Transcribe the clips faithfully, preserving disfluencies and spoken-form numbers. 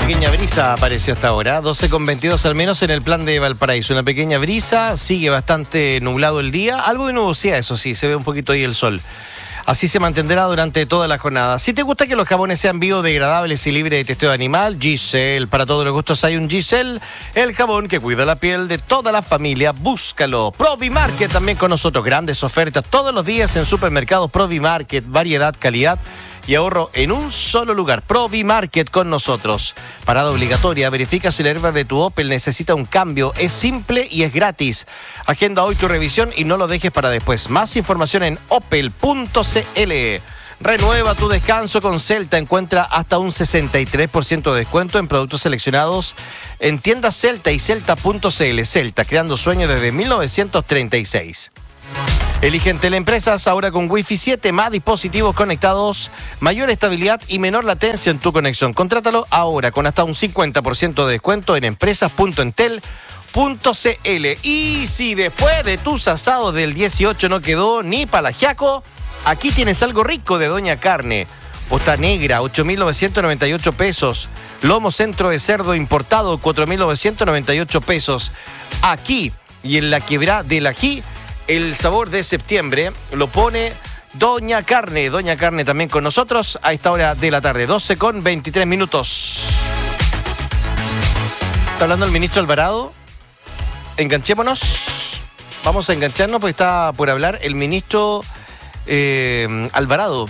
pequeña brisa apareció hasta ahora, doce con veintidós al menos en el plan de Valparaíso. Una pequeña brisa, sigue bastante nublado el día, algo de nubosidad, eso sí, se ve un poquito ahí el sol. Así se mantendrá durante toda la jornada. Si te gusta que los jabones sean biodegradables y libres de testeo animal, Giselle, para todos los gustos hay un Giselle, el jabón que cuida la piel de toda la familia, búscalo. Provimarket también con nosotros, grandes ofertas todos los días en supermercados Provimarket, variedad, calidad y ahorro en un solo lugar. Provimarket con nosotros. Parada obligatoria. Verifica si la herba de tu Opel necesita un cambio. Es simple y es gratis. Agenda hoy tu revisión y no lo dejes para después. Más información en opel punto c l. Renueva tu descanso con Celta. Encuentra hasta un sesenta y tres por ciento de descuento en productos seleccionados en tiendas Celta y celta punto c l. Celta, creando sueños desde mil novecientos treinta y seis. Elige Entel Empresas ahora con Wi-Fi siete, más dispositivos conectados, mayor estabilidad y menor latencia en tu conexión. Contrátalo ahora con hasta un cincuenta por ciento de descuento en empresas punto entel punto c l. Y si después de tus asados del dieciocho no quedó ni palagiaco, aquí tienes algo rico de Doña Carne. Posta negra, ocho mil novecientos noventa y ocho pesos. Lomo centro de cerdo importado, cuatro mil novecientos noventa y ocho pesos. Aquí y en la Quebrada del Ají, el sabor de septiembre lo pone Doña Carne. Doña Carne también con nosotros a esta hora de la tarde, doce con veintitrés minutos. Está hablando el ministro Alvarado. Enganchémonos. Vamos a engancharnos porque está por hablar el ministro eh, Alvarado.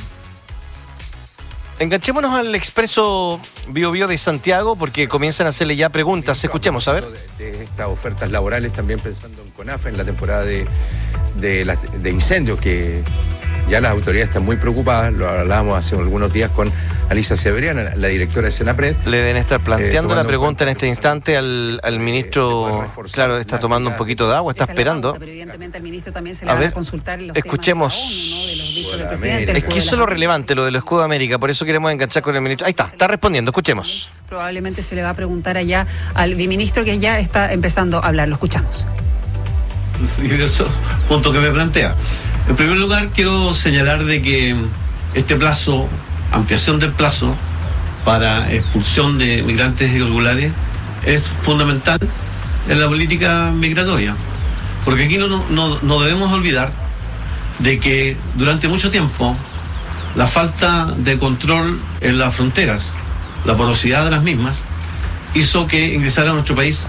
Enganchémonos al Expreso Bio Bio de Santiago porque comienzan a hacerle ya preguntas. Escuchemos, a ver. De, de estas ofertas laborales, también pensando en CONAFE, en la temporada de, de, la, de incendios, que ya las autoridades están muy preocupadas. Lo hablábamos hace algunos días con Alisa Severiana, la directora de Senapred. Le deben estar planteando eh, la pregunta en este instante al, al ministro. Claro, está tomando un poquito de agua, está esperando. Pero evidentemente al ministro también se le van a consultar los escuchemos. Temas de la ONU, ¿no? De los dichos del presidente. Es que eso es lo relevante, lo del escudo de América, por eso queremos enganchar con el ministro. Ahí está, está respondiendo, escuchemos. Probablemente se le va a preguntar allá al biministro que ya está empezando a hablar, lo escuchamos. Diversos puntos que me plantea. En primer lugar, quiero señalar de que este plazo, ampliación del plazo para expulsión de migrantes irregulares es fundamental en la política migratoria, porque aquí no, no, no debemos olvidar de que durante mucho tiempo la falta de control en las fronteras, la porosidad de las mismas, hizo que ingresaran a nuestro país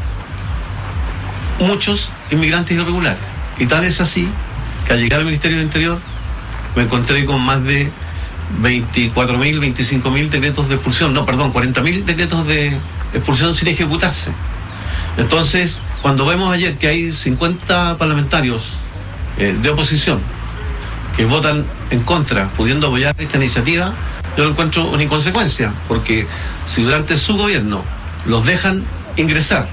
muchos inmigrantes irregulares. Y tal es así que al llegar al Ministerio del Interior me encontré con más de veinticuatro mil, veinticinco mil decretos de expulsión, no, perdón, cuarenta mil decretos de expulsión sin ejecutarse. Entonces, cuando vemos ayer que hay cincuenta parlamentarios eh, de oposición que votan en contra, pudiendo apoyar esta iniciativa, yo lo encuentro una inconsecuencia, porque si durante su gobierno los dejan ingresar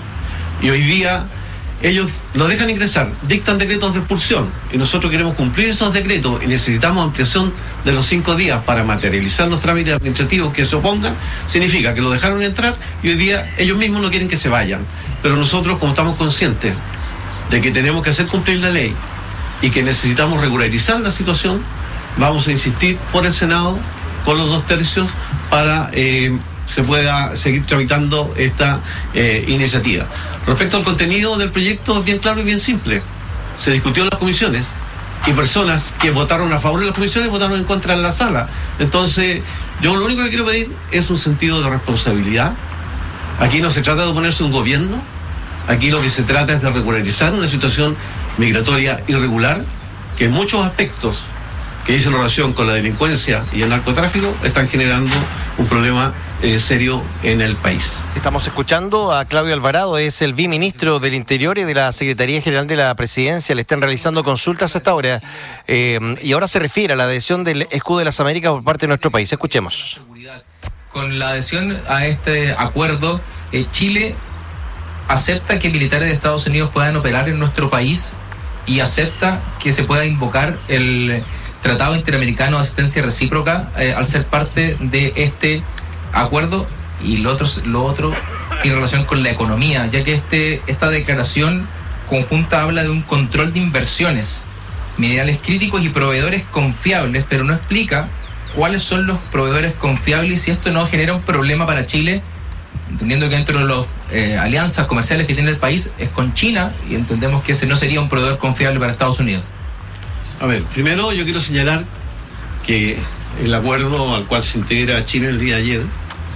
y hoy día ellos lo dejan ingresar, dictan decretos de expulsión y nosotros queremos cumplir esos decretos y necesitamos ampliación de los cinco días para materializar los trámites administrativos que se opongan, significa que lo dejaron entrar y hoy día ellos mismos no quieren que se vayan. Pero nosotros, como estamos conscientes de que tenemos que hacer cumplir la ley y que necesitamos regularizar la situación, vamos a insistir por el Senado con los dos tercios para eh, se pueda seguir tramitando esta eh, iniciativa. Respecto al contenido del proyecto, es bien claro y bien simple. Se discutió en las comisiones y personas que votaron a favor de las comisiones votaron en contra en la sala. Entonces, yo lo único que quiero pedir es un sentido de responsabilidad. Aquí no se trata de oponerse a un gobierno, aquí lo que se trata es de regularizar una situación migratoria irregular que en muchos aspectos que dicen relación con la delincuencia y el narcotráfico están generando un problema eh, serio en el país. Estamos escuchando a Claudio Alvarado, es el viceministro del Interior y de la Secretaría General de la Presidencia. Le están realizando consultas hasta ahora eh, y ahora se refiere a la adhesión del escudo de las Américas por parte de nuestro país. Escuchemos. Con la adhesión a este acuerdo, eh, Chile acepta que militares de Estados Unidos puedan operar en nuestro país y acepta que se pueda invocar el Tratado Interamericano de Asistencia Recíproca eh, al ser parte de este acuerdo. Y lo otro, lo otro tiene relación con la economía, ya que este, esta declaración conjunta habla de un control de inversiones, minerales críticos y proveedores confiables, pero no explica cuáles son los proveedores confiables y si esto no genera un problema para Chile entendiendo que dentro de las eh, alianzas comerciales que tiene el país es con China, y entendemos que ese no sería un proveedor confiable para Estados Unidos. A ver, primero yo quiero señalar que el acuerdo al cual se integra Chile el día de ayer,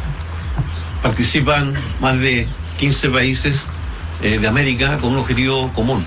participan más de quince países eh, de América con un objetivo común: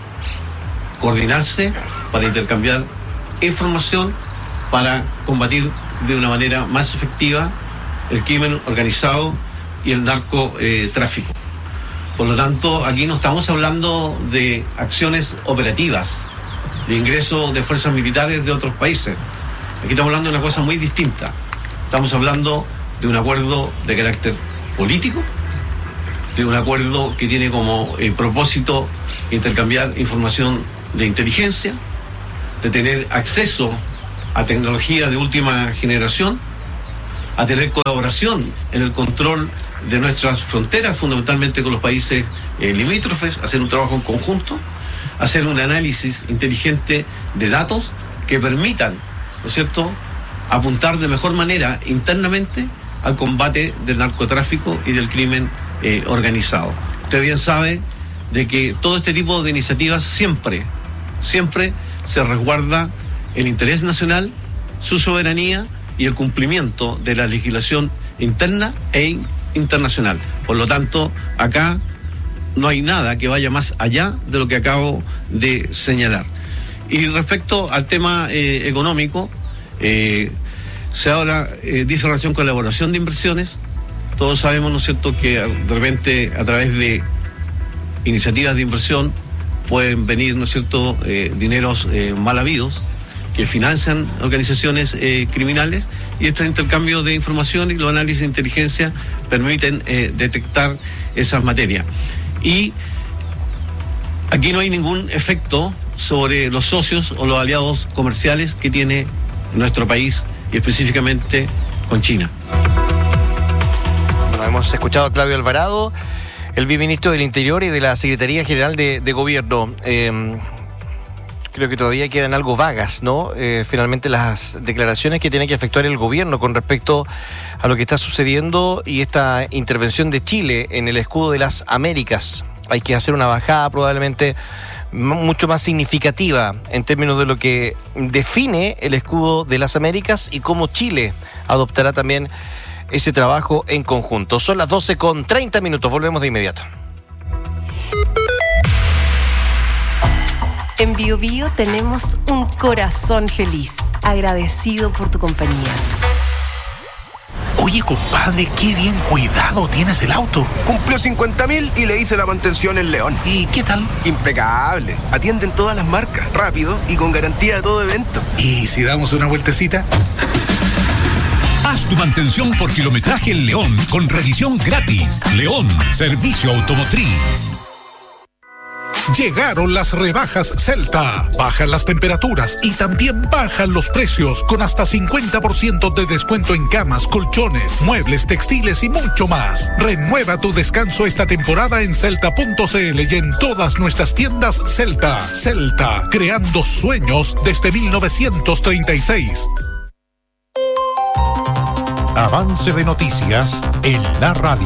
coordinarse para intercambiar información para combatir de una manera más efectiva el crimen organizado y el narcotráfico. Por lo tanto, aquí no estamos hablando de acciones operativas, de ingreso de fuerzas militares de otros países. Aquí estamos hablando de una cosa muy distinta. Estamos hablando de un acuerdo de carácter político, de un acuerdo que tiene como eh, propósito intercambiar información de inteligencia, de tener acceso a tecnología de última generación, a tener colaboración en el control de nuestras fronteras, fundamentalmente con los países eh, limítrofes, hacer un trabajo en conjunto, hacer un análisis inteligente de datos que permitan, ¿no es cierto?, apuntar de mejor manera internamente al combate del narcotráfico y del crimen eh, organizado. Usted bien sabe de que todo este tipo de iniciativas siempre, siempre se resguarda el interés nacional, su soberanía y el cumplimiento de la legislación interna e internacional. Por lo tanto, acá no hay nada que vaya más allá de lo que acabo de señalar. Y respecto al tema eh, económico, eh, se habla, eh, dice relación con la elaboración de inversiones. Todos sabemos, ¿no es cierto?, que de repente a través de iniciativas de inversión pueden venir, ¿no es cierto?, eh, dineros eh, mal habidos que financian organizaciones eh, criminales, y este intercambio de información y los análisis de inteligencia permiten eh, detectar esas materias. Y aquí no hay ningún efecto sobre los socios o los aliados comerciales que tiene nuestro país, y específicamente con China. Bueno, hemos escuchado a Claudio Alvarado, el viceministro del Interior y de la Secretaría General de, de Gobierno. Eh, creo que todavía quedan algo vagas, ¿no? Eh, finalmente las declaraciones que tiene que efectuar el gobierno con respecto a lo que está sucediendo y esta intervención de Chile en el escudo de las Américas. Hay que hacer una bajada probablemente mucho más significativa en términos de lo que define el escudo de las Américas y cómo Chile adoptará también ese trabajo en conjunto. Son las doce con treinta minutos, volvemos de inmediato. En Bio Bio tenemos un corazón feliz, agradecido por tu compañía. Oye, compadre, qué bien cuidado tienes el auto. Cumplió cincuenta mil y le hice la mantención en León. ¿Y qué tal? Impecable. Atienden todas las marcas, rápido y con garantía de todo evento. ¿Y si damos una vueltecita? Haz tu mantención por kilometraje en León con revisión gratis. León, servicio automotriz. Llegaron las rebajas Celta. Bajan las temperaturas y también bajan los precios, con hasta cincuenta por ciento de descuento en camas, colchones, muebles, textiles y mucho más. Renueva tu descanso esta temporada en celta punto cl y en todas nuestras tiendas Celta. Celta, creando sueños desde mil novecientos treinta y seis. Avance de noticias en la radio.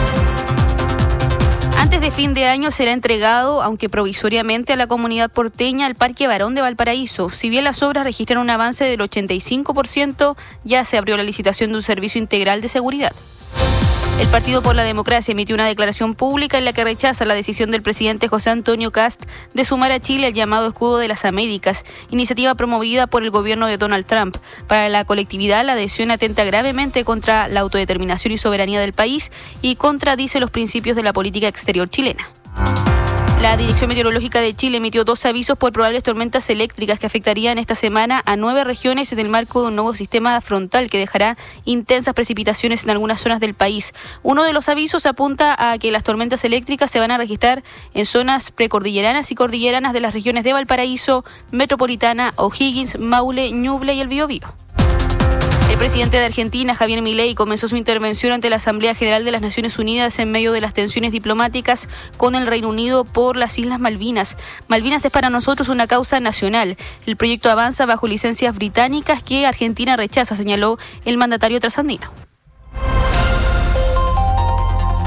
Antes de fin de año será entregado, aunque provisoriamente, a la comunidad porteña el Parque Barón de Valparaíso. Si bien las obras registran un avance del ochenta y cinco por ciento, ya se abrió la licitación de un servicio integral de seguridad. El Partido por la Democracia emitió una declaración pública en la que rechaza la decisión del presidente José Antonio Kast de sumar a Chile al llamado Escudo de las Américas, iniciativa promovida por el gobierno de Donald Trump. Para la colectividad, la adhesión atenta gravemente contra la autodeterminación y soberanía del país y contradice los principios de la política exterior chilena. La Dirección Meteorológica de Chile emitió dos avisos por probables tormentas eléctricas que afectarían esta semana a nueve regiones en el marco de un nuevo sistema frontal que dejará intensas precipitaciones en algunas zonas del país. Uno de los avisos apunta a que las tormentas eléctricas se van a registrar en zonas precordilleranas y cordilleranas de las regiones de Valparaíso, Metropolitana, O'Higgins, Maule, Ñuble y el Biobío. El presidente de Argentina, Javier Milei, comenzó su intervención ante la Asamblea General de las Naciones Unidas en medio de las tensiones diplomáticas con el Reino Unido por las Islas Malvinas. Malvinas es para nosotros una causa nacional. El proyecto avanza bajo licencias británicas que Argentina rechaza, señaló el mandatario trasandino.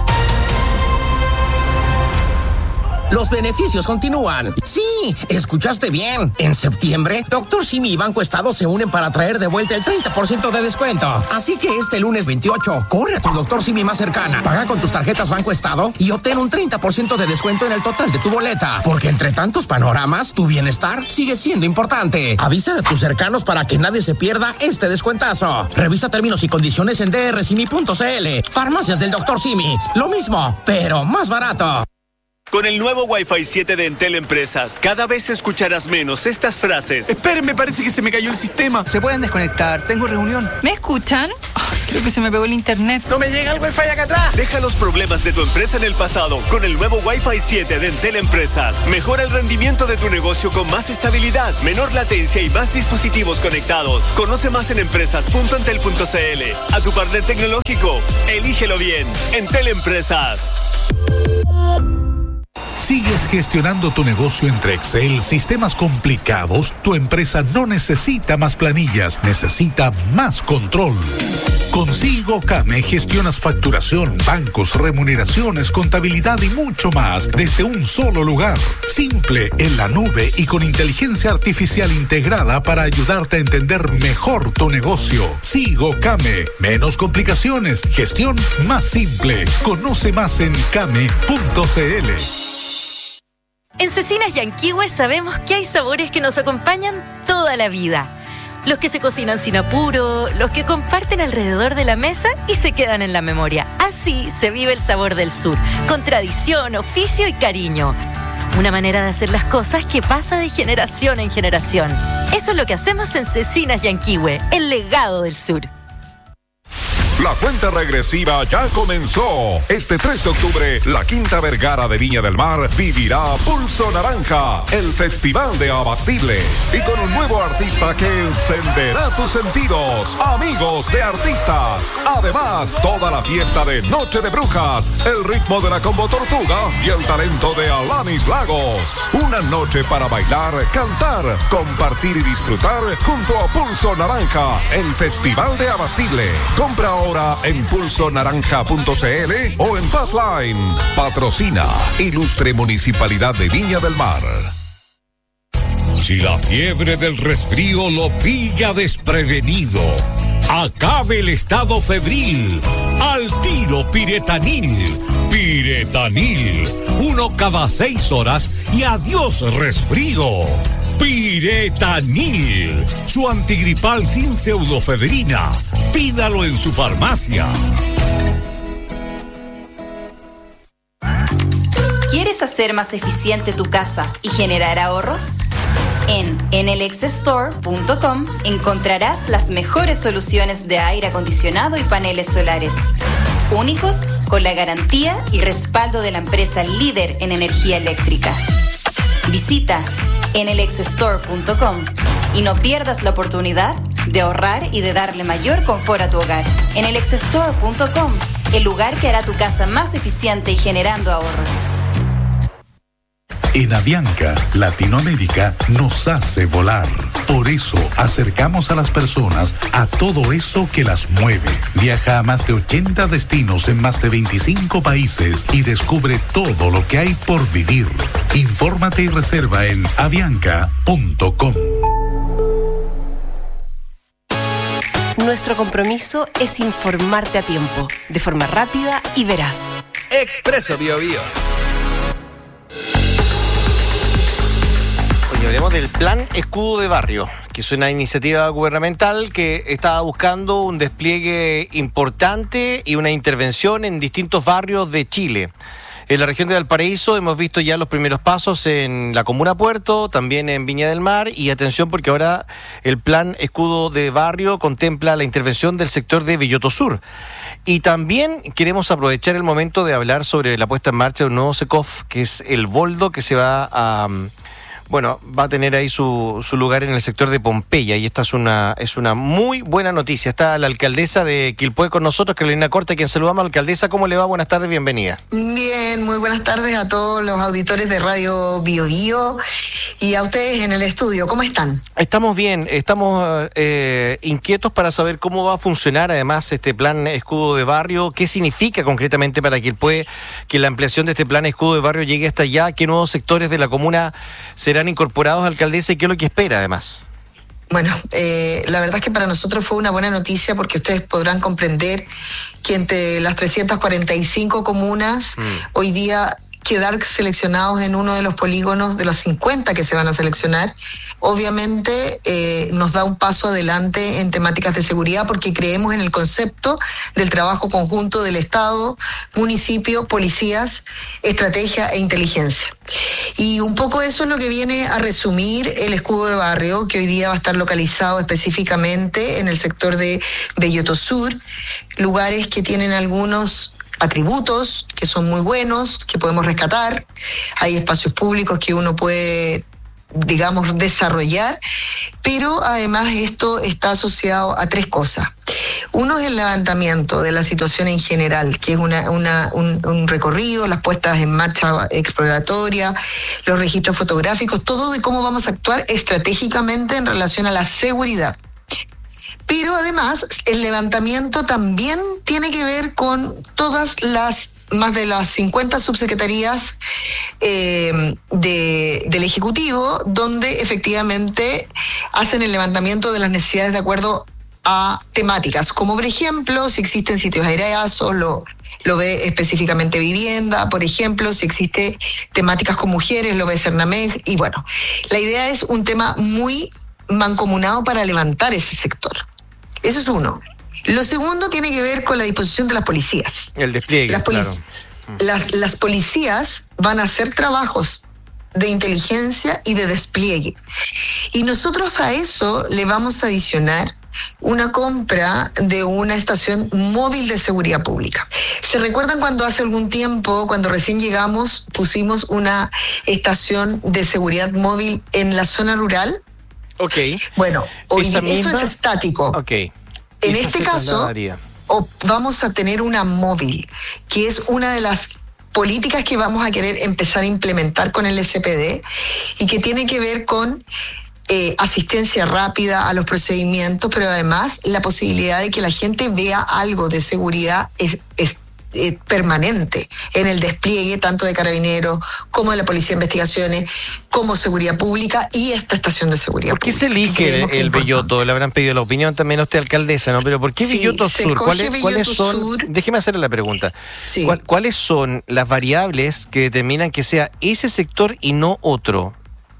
los beneficios continúan. Sí, escuchaste bien. En septiembre, Doctor Simi y Banco Estado se unen para traer de vuelta el treinta por ciento de descuento. Así que este lunes veintiocho, corre a tu Doctor Simi más cercana, paga con tus tarjetas Banco Estado y obtén un treinta por ciento de descuento en el total de tu boleta. Porque entre tantos panoramas, tu bienestar sigue siendo importante. Avisa a tus cercanos para que nadie se pierda este descuentazo. Revisa términos y condiciones en d r simi punto c l. Farmacias del Doctor Simi. Lo mismo, pero más barato. Con el nuevo Wi-Fi siete de Entel Empresas, cada vez escucharás menos estas frases. Esperen, me parece que se me cayó el sistema. Se pueden desconectar, tengo reunión. ¿Me escuchan? Oh, creo que se me pegó el internet. No me llega el Wi-Fi acá atrás. Deja los problemas de tu empresa en el pasado con el nuevo Wi-Fi siete de Entel Empresas. Mejora el rendimiento de tu negocio con más estabilidad, menor latencia y más dispositivos conectados. Conoce más en empresas punto entel punto c l. A tu partner tecnológico, elígelo bien. Entel Empresas. ¿Sigues gestionando tu negocio entre Excel, sistemas complicados? Tu empresa no necesita más planillas, necesita más control. Con SigoCame gestionas facturación, bancos, remuneraciones, contabilidad y mucho más desde un solo lugar. Simple, en la nube y con inteligencia artificial integrada para ayudarte a entender mejor tu negocio. SigoCame, menos complicaciones, gestión más simple. Conoce más en came punto c l. En Cecinas Yanquihue sabemos que hay sabores que nos acompañan toda la vida. Los que se cocinan sin apuro, los que comparten alrededor de la mesa y se quedan en la memoria. Así se vive el sabor del sur, con tradición, oficio y cariño. Una manera de hacer las cosas que pasa de generación en generación. Eso es lo que hacemos en Cecinas Yanquihue, el legado del sur. La cuenta regresiva ya comenzó. Este tres de octubre, la Quinta Vergara de Viña del Mar vivirá Pulso Naranja, el festival de Abastible. Y con un nuevo artista que encenderá tus sentidos. Amigos de artistas. Además, toda la fiesta de Noche de Brujas, el ritmo de la Combo Tortuga y el talento de Alanis Lagos. Una noche para bailar, cantar, compartir y disfrutar junto a Pulso Naranja, el festival de Abastible. Compra ahora en pulso naranja punto c l o en Passline. Patrocina Ilustre Municipalidad de Viña del Mar. Si la fiebre del resfrío lo pilla desprevenido, acabe el estado febril. Al tiro Piretanil. Piretanil. Uno cada seis horas y adiós resfrío. Piretanil, su antigripal sin pseudofedrina. Pídalo en su farmacia. ¿Quieres hacer más eficiente tu casa y generar ahorros? En enelex store punto com encontrarás las mejores soluciones de aire acondicionado y paneles solares, únicos con la garantía y respaldo de la empresa líder en energía eléctrica. Visita enelex store punto com y no pierdas la oportunidad de ahorrar y de darle mayor confort a tu hogar. enelex store punto com, el lugar que hará tu casa más eficiente y generando ahorros. En Avianca, Latinoamérica nos hace volar. Por eso acercamos a las personas a todo eso que las mueve. Viaja a más de ochenta destinos en más de veinticinco países y descubre todo lo que hay por vivir. Infórmate y reserva en avianca punto com. Nuestro compromiso es informarte a tiempo, de forma rápida y veraz. Expreso Bio Bio. Hoy hablemos del Plan Escudo de Barrio, que es una iniciativa gubernamental que está buscando un despliegue importante y una intervención en distintos barrios de Chile. En la región de Valparaíso hemos visto ya los primeros pasos en la Comuna Puerto, también en Viña del Mar, y atención porque ahora el Plan Escudo de Barrio contempla la intervención del sector de Villoto Sur. Y también queremos aprovechar el momento de hablar sobre la puesta en marcha de un nuevo SECOF, que es el Boldo, que se va a bueno, va a tener ahí su, su lugar en el sector de Pompeya, y esta es una es una muy buena noticia. Está la alcaldesa de Quilpué con nosotros, Carolina Corte, quien saludamos. Alcaldesa, ¿cómo le va? Buenas tardes, bienvenida. Bien, muy buenas tardes a todos los auditores de Radio Bio Bio y a ustedes en el estudio. ¿Cómo están? Estamos bien, estamos eh, inquietos para saber cómo va a funcionar además este plan Escudo de Barrio. ¿Qué significa concretamente para Quilpué que la ampliación de este plan Escudo de Barrio llegue hasta allá? ¿Qué nuevos sectores de la comuna serán incorporados, alcaldesa, y qué es lo que espera además? Bueno, eh, la verdad es que para nosotros fue una buena noticia, porque ustedes podrán comprender que entre las trescientas cuarenta y cinco comunas, mm. hoy día quedar seleccionados en uno de los polígonos de los cincuenta que se van a seleccionar, obviamente eh, nos da un paso adelante en temáticas de seguridad, porque creemos en el concepto del trabajo conjunto del Estado, municipio, policías, estrategia e inteligencia. Y un poco eso es lo que viene a resumir el Escudo de Barrio, que hoy día va a estar localizado específicamente en el sector de Belloto Sur, lugares que tienen algunos atributos que son muy buenos, que podemos rescatar. Hay espacios públicos que uno puede, digamos, desarrollar, pero además esto está asociado a tres cosas. Uno es el levantamiento de la situación en general, que es una, una, un, un recorrido, las puestas en marcha exploratoria, los registros fotográficos, todo de cómo vamos a actuar estratégicamente en relación a la seguridad. Pero además, el levantamiento también tiene que ver con todas las, más de las cincuenta subsecretarías eh, de, del Ejecutivo, donde efectivamente hacen el levantamiento de las necesidades de acuerdo a temáticas, como por ejemplo, si existen sitios aireazos, lo, lo ve específicamente vivienda, por ejemplo, si existe temáticas con mujeres, lo ve Cernameg, y bueno, la idea es un tema muy mancomunado para levantar ese sector. Eso es uno. Lo segundo tiene que ver con la disposición de las policías. El despliegue, las, polic- claro. las, las policías van a hacer trabajos de inteligencia y de despliegue. Y nosotros a eso le vamos a adicionar una compra de una estación móvil de seguridad pública. ¿Se recuerdan cuando hace algún tiempo, cuando recién llegamos, pusimos una estación de seguridad móvil en la zona rural? Ok. Bueno, hoy ¿Esa eso misma? es estático. Ok. En Esa este se caso, trasladaría. o vamos a tener una móvil, que es una de las políticas que vamos a querer empezar a implementar con el S P D y que tiene que ver con eh, asistencia rápida a los procedimientos, pero además la posibilidad de que la gente vea algo de seguridad es, es Eh, permanente en el despliegue tanto de Carabineros como de la Policía de Investigaciones, como Seguridad Pública y esta estación de seguridad. ¿Por qué pública, se elige el, el Belloto? Le habrán pedido la opinión también a usted, alcaldesa, ¿no? Pero ¿por qué Sí, Belloto se Sur? escoge ¿Cuáles, Belloto ¿cuáles son? Sur. Déjeme hacerle la pregunta. Sí. ¿Cuál, ¿Cuáles son las variables que determinan que sea ese sector y no otro?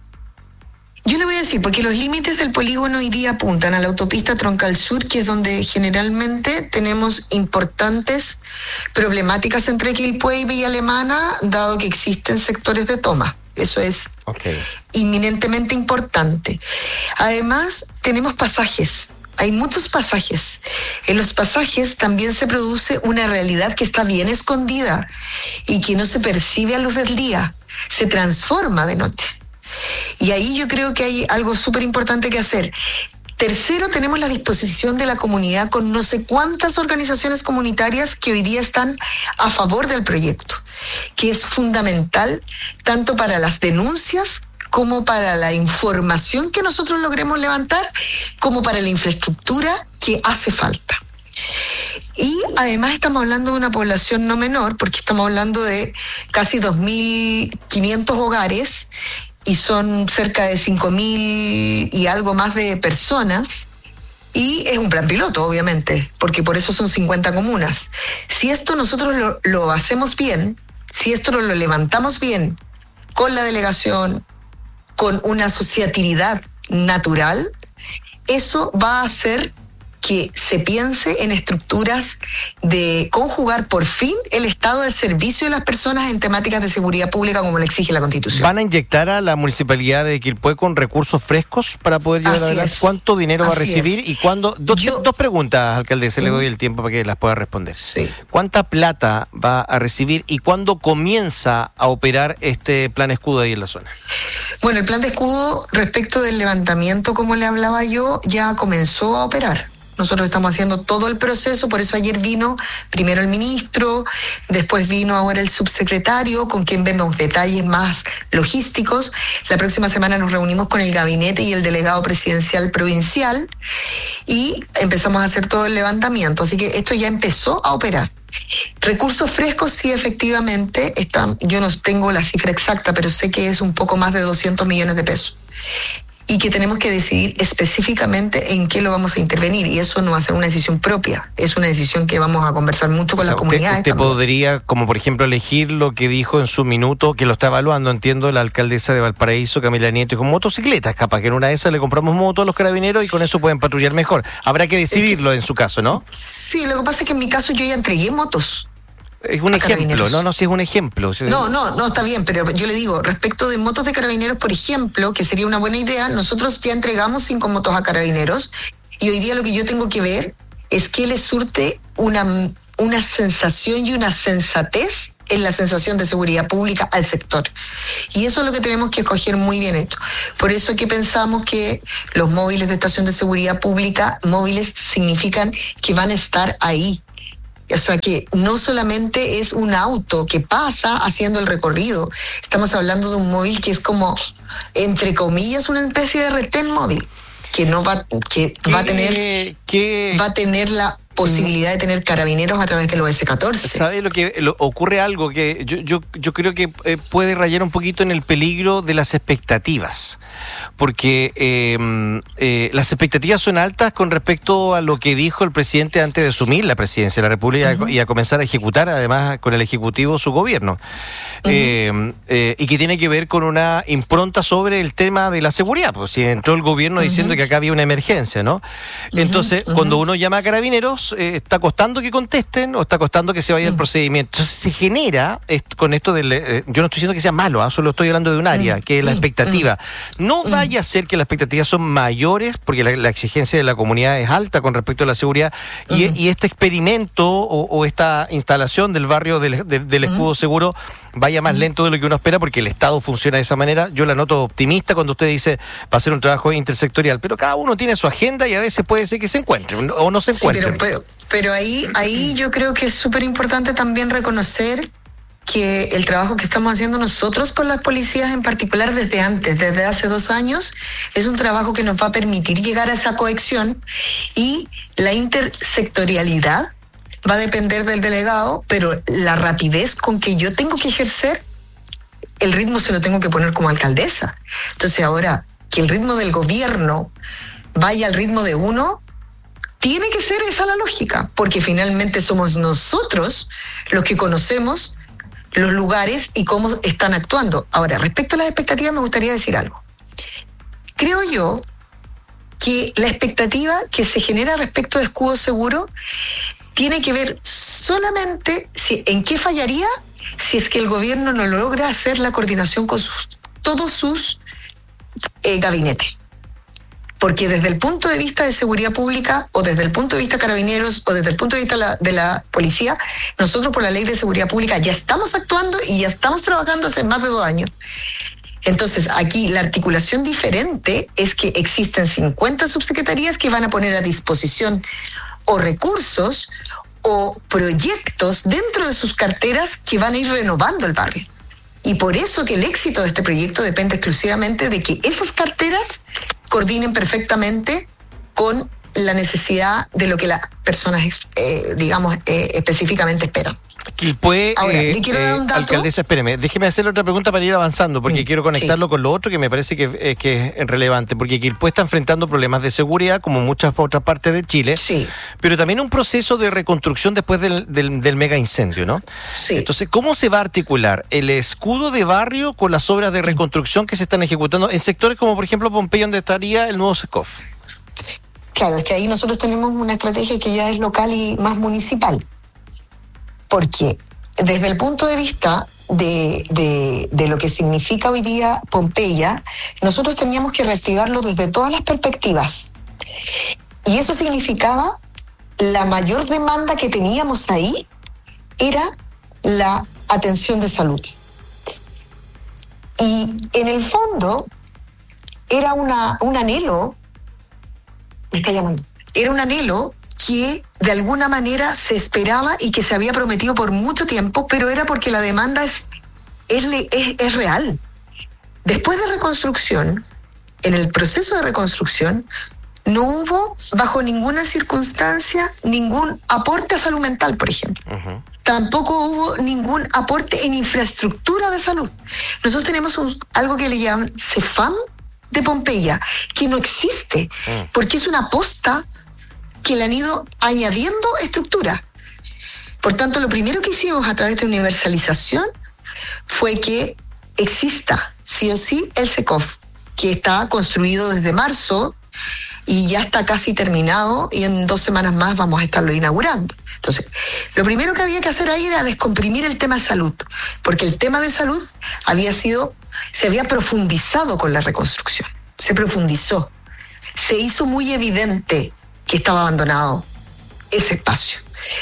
Yo le voy a decir, porque los límites del polígono hoy día apuntan a la autopista Troncal Sur, que es donde generalmente tenemos importantes problemáticas entre Quilpué y Villa Alemana, dado que existen sectores de toma. Eso es okay. inminentemente importante. Además, tenemos pasajes. Hay muchos pasajes. En los pasajes también se produce una realidad que está bien escondida y que no se percibe a luz del día. Se transforma de noche. Y ahí yo creo que hay algo súper importante que hacer. Tercero, tenemos la disposición de la comunidad con no sé cuántas organizaciones comunitarias que hoy día están a favor del proyecto, que es fundamental tanto para las denuncias como para la información que nosotros logremos levantar, como para la infraestructura que hace falta. Y además estamos hablando de una población no menor, porque estamos hablando de casi dos mil quinientos hogares, y son cerca de cinco mil y algo más de personas, y es un plan piloto, obviamente, porque por eso son cincuenta comunas. Si esto nosotros lo, lo hacemos bien, si esto lo, lo levantamos bien, con la delegación, con una asociatividad natural, eso va a ser que se piense en estructuras de conjugar por fin el estado del servicio de las personas en temáticas de seguridad pública como le exige la Constitución. ¿Van a inyectar a la municipalidad de Quilpué con recursos frescos para poder llevar Así adelante? es. ¿Cuánto dinero va a Así recibir es. y cuándo? Dos, Yo- dos preguntas, alcaldesa, le doy el tiempo para que las pueda responder. ¿Cuánta plata va a recibir y cuándo comienza a operar este plan escudo ahí en la zona? Bueno, el plan de escudo respecto del levantamiento, como le hablaba yo, ya comenzó a operar. Nosotros estamos haciendo todo el proceso, por eso ayer vino primero el ministro, después vino ahora el subsecretario, con quien vemos detalles más logísticos. La próxima semana nos reunimos con el gabinete y el delegado presidencial provincial y empezamos a hacer todo el levantamiento. Así que esto ya empezó a operar. Recursos frescos, sí, efectivamente, están, yo no tengo la cifra exacta, pero sé que es un poco más de doscientos millones de pesos. Y que tenemos que decidir específicamente en qué lo vamos a intervenir. Y eso no va a ser una decisión propia, es una decisión que vamos a conversar mucho con O sea, las comunidades. Usted, usted también. podría, como por ejemplo, elegir lo que dijo en su minuto, que lo está evaluando, entiendo, la alcaldesa de Valparaíso, Camila Nieto, con motocicletas. Capaz que en una de esas le compramos motos a los carabineros y con eso pueden patrullar mejor. Habrá que decidirlo en su caso, ¿no? Sí, lo que pasa es que en mi caso yo ya entregué motos. Es un a ejemplo, carabineros. no, no, sí es un ejemplo. O sea, No, no, no, está bien, pero yo le digo, respecto de motos de carabineros, por ejemplo, que sería una buena idea, nosotros ya entregamos cinco motos a carabineros y hoy día lo que yo tengo que ver es que les surte una, una sensación y una sensatez en la sensación de seguridad pública al sector. Y eso es lo que tenemos que escoger muy bien hecho. Por eso que pensamos que los móviles de estación de seguridad pública, móviles significan que van a estar ahí. O sea que no solamente es un auto que pasa haciendo el recorrido, estamos hablando de un móvil que es como, entre comillas, una especie de retén móvil, que no va, que va a tener, ¿qué? va a tener la posibilidad de tener carabineros a través de los ese catorce. ¿Sabe lo que lo, ocurre algo que yo, yo, yo creo que eh, puede rayar un poquito en el peligro de las expectativas? Porque eh, eh, las expectativas son altas con respecto a lo que dijo el presidente antes de asumir la presidencia de la República uh-huh. y a comenzar a ejecutar, además, con el Ejecutivo su gobierno. Uh-huh. eh, eh, y que tiene que ver con una impronta sobre el tema de la seguridad. Pues si entró el gobierno uh-huh. diciendo que acá había una emergencia, ¿no? Uh-huh. Entonces, uh-huh. cuando uno llama a carabineros, eh, está costando que contesten o está costando que se vaya uh-huh. el procedimiento. Entonces se genera est- con esto del... Eh, yo no estoy diciendo que sea malo, ¿eh? Solo estoy hablando de un área, uh-huh. que es la expectativa. No vaya a ser que las expectativas son mayores, porque la, la exigencia de la comunidad es alta con respecto a la seguridad, uh-huh. y, y este experimento o, o esta instalación del barrio del, del, del escudo uh-huh. seguro vaya más uh-huh. lento de lo que uno espera, porque el Estado funciona de esa manera. Yo la noto optimista cuando usted dice va a ser un trabajo intersectorial, pero cada uno tiene su agenda y a veces puede ser que se encuentre o no se encuentre. Sí, pero, pero, pero ahí, ahí yo creo que es súper importante también reconocer que el trabajo que estamos haciendo nosotros con las policías en particular desde antes, desde hace dos años, es un trabajo que nos va a permitir llegar a esa cohesión, y la intersectorialidad va a depender del delegado, pero la rapidez con que yo tengo que ejercer, el ritmo se lo tengo que poner como alcaldesa. Entonces ahora, que el ritmo del gobierno vaya al ritmo de uno, tiene que ser esa la lógica, porque finalmente somos nosotros los que conocemos los lugares y cómo están actuando. Ahora, respecto a las expectativas, me gustaría decir algo. Creo yo que la expectativa que se genera respecto de escudo seguro tiene que ver solamente si, en qué fallaría si es que el gobierno no logra hacer la coordinación con sus, todos sus eh, gabinetes. Porque desde el punto de vista de seguridad pública, o desde el punto de vista carabineros, o desde el punto de vista de la, de la policía, nosotros por la ley de seguridad pública ya estamos actuando y ya estamos trabajando hace más de dos años. Entonces, aquí la articulación diferente es que existen cincuenta subsecretarías que van a poner a disposición o recursos o proyectos dentro de sus carteras que van a ir renovando el barrio. Y por eso que el éxito de este proyecto depende exclusivamente de que esas carteras coordinen perfectamente con la necesidad de lo que las personas, eh, digamos, eh, específicamente esperan. Quilpué, Ahora, eh, le quiero dar un eh, dato. Alcaldesa, espéreme, déjeme hacerle otra pregunta para ir avanzando, porque Sí, quiero conectarlo sí. con lo otro que me parece que, eh, que es relevante, porque Quilpué está enfrentando problemas de seguridad, como muchas otras partes de Chile, sí. pero también un proceso de reconstrucción después del, del, del mega incendio, ¿no? Sí. Entonces, ¿cómo se va a articular el escudo de barrio con las obras de reconstrucción que se están ejecutando en sectores como, por ejemplo, Pompeya, donde estaría el nuevo SECOF? Claro, es que ahí nosotros tenemos una estrategia que ya es local y más municipal. Porque desde el punto de vista de, de, de lo que significa hoy día Pompeya, nosotros teníamos que reactivarlo desde todas las perspectivas. Y eso significaba la mayor demanda que teníamos ahí era la atención de salud. Y en el fondo era una, un anhelo, me está llamando, era un anhelo que de alguna manera se esperaba y que se había prometido por mucho tiempo, pero era porque la demanda es, es, es, es real. Después de reconstrucción, en el proceso de reconstrucción, no hubo bajo ninguna circunstancia ningún aporte a salud mental, por ejemplo. Uh-huh. Tampoco hubo ningún aporte en infraestructura de salud. Nosotros tenemos un, algo que le llaman CEFAM de Pompeya, que no existe, uh-huh. porque es una posta que le han ido añadiendo estructura. Por tanto, lo primero que hicimos a través de universalización fue que exista, sí o sí, el SECOF, que está construido desde marzo y ya está casi terminado y en dos semanas más vamos a estarlo inaugurando. Entonces, lo primero que había que hacer ahí era descomprimir el tema de salud, porque el tema de salud había sido, se había profundizado con la reconstrucción, se profundizó, se hizo muy evidente que estaba abandonado ese espacio.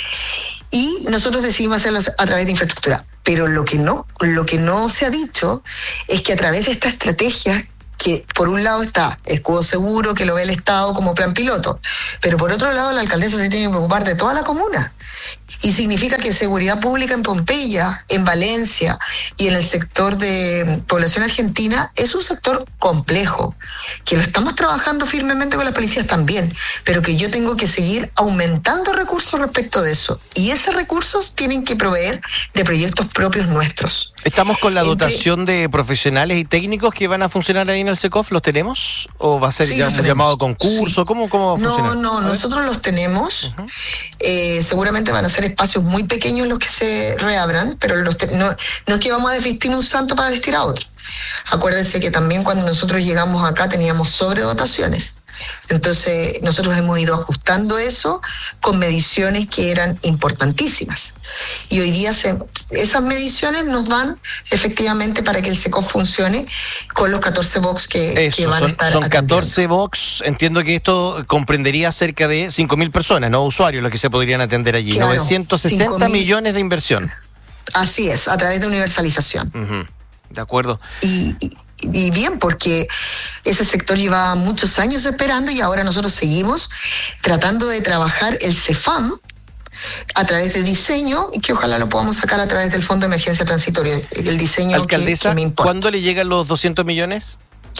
Y nosotros decidimos hacerlo a través de infraestructura. Pero lo que no, lo que no se ha dicho es que a través de esta estrategia, que por un lado está Escudo Seguro, que lo ve el Estado como plan piloto, pero por otro lado la alcaldesa se tiene que preocupar de toda la comuna. Y significa que seguridad pública en Pompeya, en Valencia y en el sector de población argentina es un sector complejo, que lo estamos trabajando firmemente con las policías también, pero que yo tengo que seguir aumentando recursos respecto de eso. Y esos recursos tienen que proveer de proyectos propios nuestros. ¿Estamos con la dotación Entre... de profesionales y técnicos que van a funcionar ahí en el SECOF? ¿Los tenemos? ¿O va a ser sí, ya un llamado concurso? Sí. ¿Cómo, cómo va a funcionar? No, no, nosotros los tenemos. Uh-huh. Eh, seguramente van a ser espacios muy pequeños los que se reabran, pero los te- no, no es que vamos a vestir un santo para vestir a otro. Acuérdense que también cuando nosotros llegamos acá teníamos sobredotaciones. Entonces nosotros hemos ido ajustando eso con mediciones que eran importantísimas. Y hoy día se, esas mediciones nos dan efectivamente para que el SECOF funcione con los catorce box que, eso, que van son, a estar son atendiendo. catorce box, entiendo que esto comprendería cerca de cinco mil personas, ¿no? Usuarios los que se podrían atender allí. Claro, novecientos sesenta millones de inversión. Así es, a través de universalización. Uh-huh. De acuerdo. Y, y, y bien, porque ese sector lleva muchos años esperando y ahora nosotros seguimos tratando de trabajar el CEFAM a través de diseño y que ojalá lo podamos sacar a través del Fondo de Emergencia Transitoria, el diseño Alcaldesa, que, que me importa. ¿Cuándo le llegan los doscientos millones?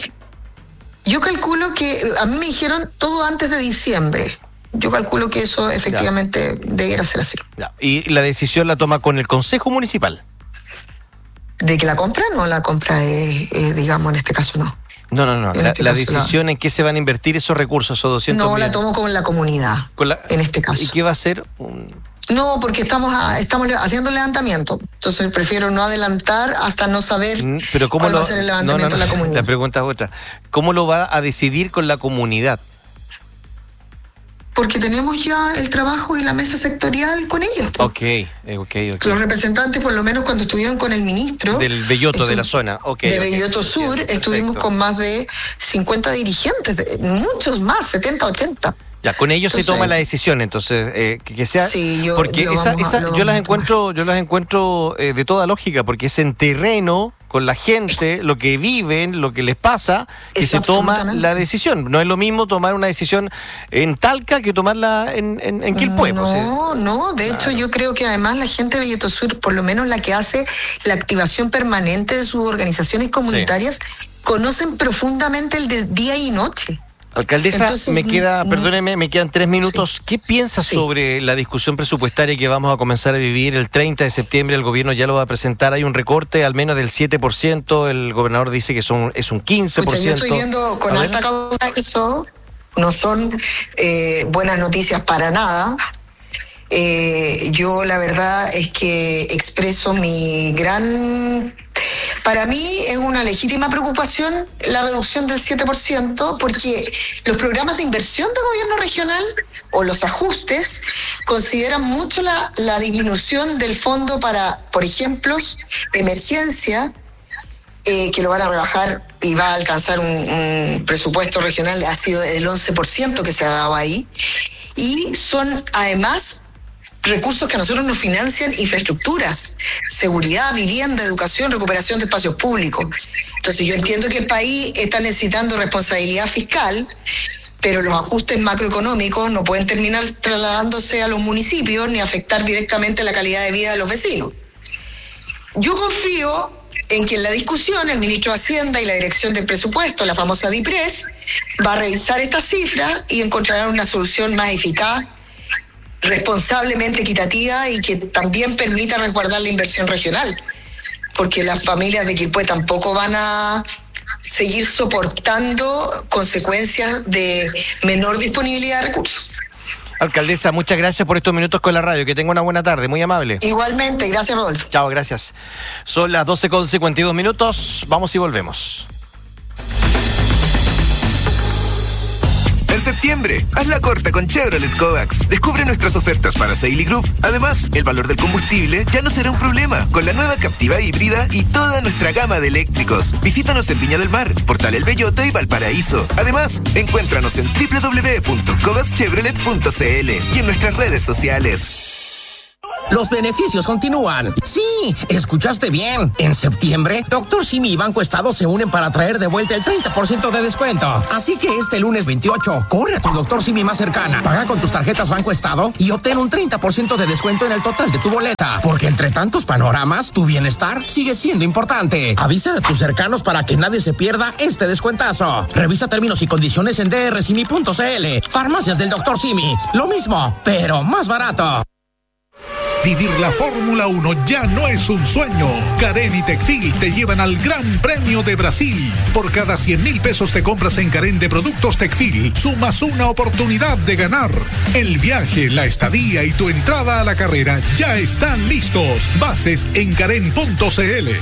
Yo calculo que, a mí me dijeron todo antes de diciembre. Yo calculo que eso efectivamente ya. debiera ser así. Ya. ¿Y la decisión la toma con el Consejo Municipal? ¿De que la compra? No, la compra es, eh, digamos, en este caso no. No, no, no. La, este la decisión no. en qué se van a invertir esos recursos, esos doscientos No, millones. La tomo con la comunidad, con la, en este caso. ¿Y qué va a hacer? Un... No, porque estamos a, estamos haciendo levantamiento. Entonces prefiero no adelantar hasta no saber Pero ¿cómo cuál lo... va a ser el levantamiento no, no, no. de la comunidad. La pregunta es otra. ¿Cómo lo va a decidir con la comunidad? Porque tenemos ya el trabajo y la mesa sectorial con ellos. Pues. Ok, ok, ok. Los representantes, por lo menos cuando estuvieron con el ministro... Del Belloto, estu- de la zona. Okay, de okay. Belloto Sur, Bien, estuvimos con más de cincuenta dirigentes, muchos más, setenta, ochenta. Ya, con ellos entonces, se toma la decisión, entonces, eh, que, que sea... Sí, yo, porque esa, esa, a, yo, las encuentro, yo las encuentro eh, de toda lógica, porque es en terreno, con la gente, lo que viven, lo que les pasa, que se toma la decisión. No es lo mismo tomar una decisión en Talca que tomarla en, en, en Quilpué. No, pues, ¿sí? no, de claro. hecho yo creo que además la gente de Belloto Sur, por lo menos la que hace la activación permanente de sus organizaciones comunitarias, sí. conocen profundamente el de día y noche. Alcaldesa, Entonces, me queda, perdóneme, me quedan tres minutos. Sí. ¿Qué piensa sí. sobre la discusión presupuestaria que vamos a comenzar a vivir el treinta de septiembre? El gobierno ya lo va a presentar. Hay un recorte al menos del siete por ciento. El gobernador dice que son, es un quince por ciento. Escucha, yo estoy viendo con alta cautela eso. No son eh, buenas noticias para nada. Eh, yo la verdad es que expreso mi gran Para mí es una legítima preocupación la reducción del siete por ciento porque los programas de inversión del gobierno regional o los ajustes consideran mucho la, la disminución del fondo para, por ejemplo, emergencia, eh, que lo van a rebajar y va a alcanzar un, un presupuesto regional, ha sido el once por ciento que se ha dado ahí, y son además recursos que a nosotros nos financian infraestructuras, seguridad, vivienda, educación, recuperación de espacios públicos. Entonces yo entiendo que el país está necesitando responsabilidad fiscal, pero los ajustes macroeconómicos no pueden terminar trasladándose a los municipios ni afectar directamente la calidad de vida de los vecinos. Yo confío en que en la discusión el ministro de Hacienda y la Dirección del Presupuesto, la famosa DIPRES, va a revisar estas cifras y encontrarán una solución más eficaz, responsablemente equitativa y que también permita resguardar la inversión regional, porque las familias de Quilpué tampoco van a seguir soportando consecuencias de menor disponibilidad de recursos. Alcaldesa, muchas gracias por estos minutos con la radio. Que tenga una buena tarde, muy amable. Igualmente, gracias, Rodolfo. Chao, gracias. Son las doce con cincuenta y dos minutos. Vamos y volvemos. En septiembre, hazla corta con Chevrolet Kovacs. Descubre nuestras ofertas para Sale y Group. Además, el valor del combustible ya no será un problema con la nueva Captiva híbrida y toda nuestra gama de eléctricos. Visítanos en Viña del Mar, Portal El Belloto y Valparaíso. Además, encuéntranos en doble u doble u doble u punto kovacs chevrolet punto c l y en nuestras redes sociales. Los beneficios continúan. Sí, escuchaste bien. En septiembre, Doctor Simi y Banco Estado se unen para traer de vuelta el treinta por ciento de descuento. Así que este lunes veintiocho, corre a tu Doctor Simi más cercana, paga con tus tarjetas Banco Estado y obtén un treinta por ciento de descuento en el total de tu boleta. Porque entre tantos panoramas, tu bienestar sigue siendo importante. Avisa a tus cercanos para que nadie se pierda este descuentazo. Revisa términos y condiciones en d r simi punto c l. Farmacias del Doctor Simi. Lo mismo, pero más barato. Vivir la Fórmula uno ya no es un sueño. Carén y Tecfil te llevan al Gran Premio de Brasil. Por cada cien mil pesos te compras en Carén de productos Tecfil, sumas una oportunidad de ganar. El viaje, la estadía y tu entrada a la carrera ya están listos. Bases en carén punto c l.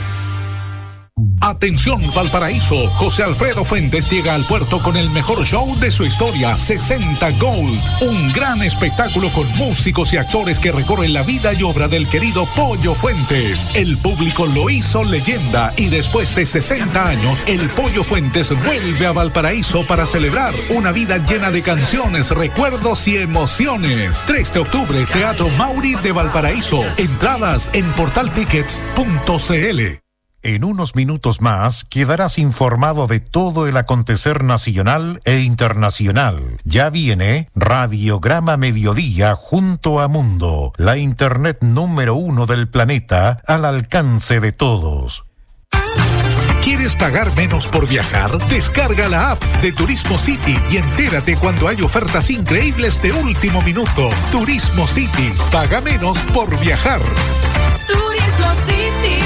Atención Valparaíso, José Alfredo Fuentes llega al puerto con el mejor show de su historia, sesenta Gold, un gran espectáculo con músicos y actores que recorren la vida y obra del querido Pollo Fuentes. El público lo hizo leyenda y después de sesenta años, el Pollo Fuentes vuelve a Valparaíso para celebrar una vida llena de canciones, recuerdos y emociones. tres de octubre, Teatro Mauri de Valparaíso. Entradas en portal tickets punto c l. En unos minutos más quedarás informado de todo el acontecer nacional e internacional. Ya viene Radiograma Mediodía junto a Mundo, la internet número uno del planeta al alcance de todos. ¿Quieres pagar menos por viajar? Descarga la app de Turismo City y entérate cuando hay ofertas increíbles de último minuto. Turismo City, paga menos por viajar. Turismo City.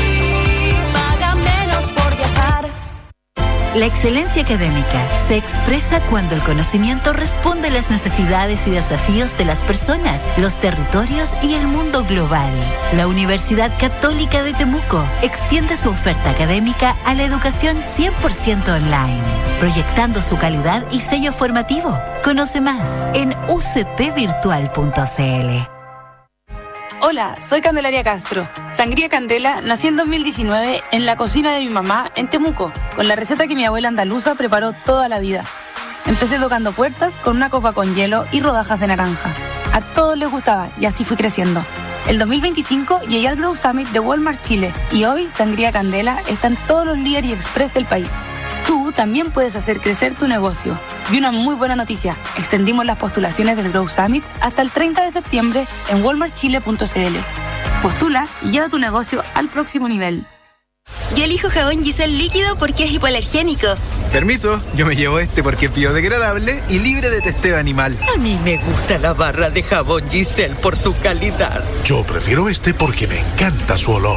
La excelencia académica se expresa cuando el conocimiento responde a las necesidades y desafíos de las personas, los territorios y el mundo global. La Universidad Católica de Temuco extiende su oferta académica a la educación cien por ciento online, proyectando su calidad y sello formativo. Conoce más en u c t virtual punto c l. Hola, soy Candelaria Castro. Sangría Candela nació en dos mil diecinueve en la cocina de mi mamá en Temuco, con la receta que mi abuela andaluza preparó toda la vida. Empecé tocando puertas con una copa con hielo y rodajas de naranja. A todos les gustaba y así fui creciendo. El dos mil veinticinco llegué al Grow Summit de Walmart Chile y hoy Sangría Candela está en todos los líderes y express del país. Tú también puedes hacer crecer tu negocio. Y una muy buena noticia, extendimos las postulaciones del Grow Summit hasta el treinta de septiembre en walmart chile punto c l. Postula y lleva tu negocio al próximo nivel. Yo elijo jabón Giselle líquido porque es hipoalergénico. Permiso, yo me llevo este porque es biodegradable y libre de testeo animal. A mí me gusta la barra de jabón Giselle por su calidad. Yo prefiero este porque me encanta su olor.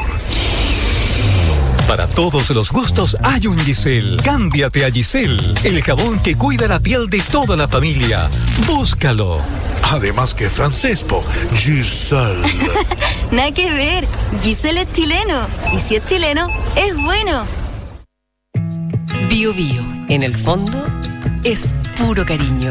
Para todos los gustos hay un Giselle. Cámbiate a Giselle, el jabón que cuida la piel de toda la familia. Búscalo. Además que francés, po. Giselle. Nada que ver. Giselle es chileno. Y si es chileno, es bueno. Bio Bio, en el fondo, es puro cariño.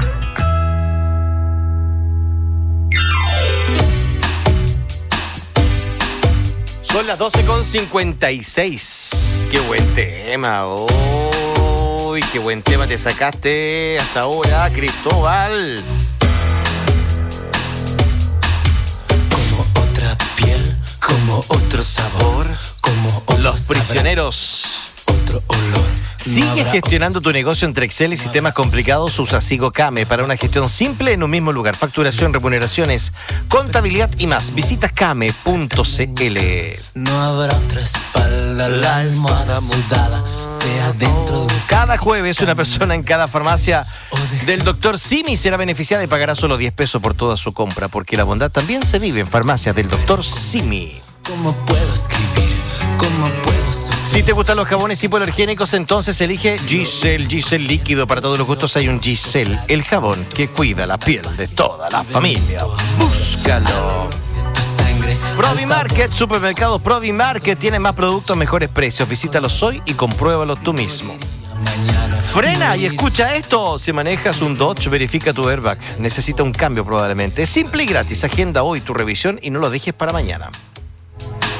Son las doce con cincuenta y seis. Qué buen tema. Uy, qué buen tema te sacaste hasta ahora, Cristóbal. Como otra piel, como otro sabor, como otro Los Prisioneros. Otro olor. Sigue gestionando tu negocio entre Excel y sistemas complicados. Usa SigoCame para una gestión simple en un mismo lugar. Facturación, remuneraciones, contabilidad y más. Visita came punto cl. No habrá otra espalda, la almohada mudada, sea dentro de un... Cada jueves una persona en cada farmacia del doctor Simi será beneficiada y pagará solo diez pesos por toda su compra, porque la bondad también se vive en farmacias del doctor Simi. ¿Cómo puedo escribir? ¿Cómo puedo sufrir? Si te gustan los jabones hipoalergénicos, entonces elige Giselle. Giselle líquido. Para todos los gustos hay un Giselle, el jabón que cuida la piel de toda la familia. Búscalo. Provimarket, supermercados Provimarket tiene más productos, mejores precios. Visítalos hoy y compruébalo tú mismo. Frena y escucha esto. Si manejas un Dodge, verifica tu airbag. Necesita un cambio probablemente. Es simple y gratis. Agenda hoy tu revisión y no lo dejes para mañana.